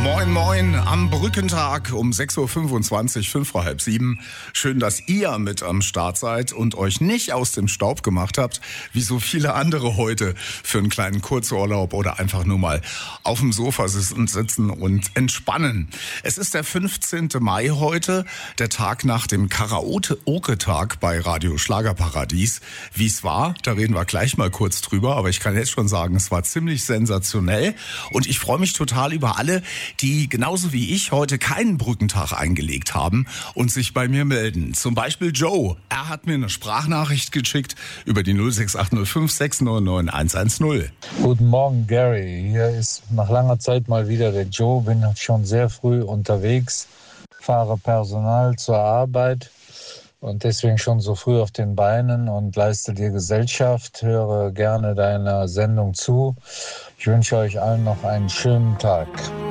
Moin, moin, am Brückentag um 6.25 Uhr, 5 vor halb 7. Schön, dass ihr mit am Start seid und euch nicht aus dem Staub gemacht habt, wie so viele andere heute für einen kleinen Kurzurlaub oder einfach nur mal auf dem Sofa sitzen und entspannen. Es ist der 15. Mai heute, der Tag nach dem Karaoke-Tag bei Radio Schlagerparadies. Wie es war, da reden wir gleich mal kurz drüber, aber ich kann jetzt schon sagen, es war ziemlich sensationell und ich freue mich total über alle, die genauso wie ich heute keinen Brückentag eingelegt haben und sich bei mir melden. Zum Beispiel Joe. Er hat mir eine Sprachnachricht geschickt über die 06805 699 110. Guten Morgen, Gary. Hier ist nach langer Zeit mal wieder der Joe. Bin schon sehr früh unterwegs, fahre Personal zur Arbeit und deswegen schon so früh auf den Beinen und leiste dir Gesellschaft. Höre gerne deiner Sendung zu. Ich wünsche euch allen noch einen schönen Tag.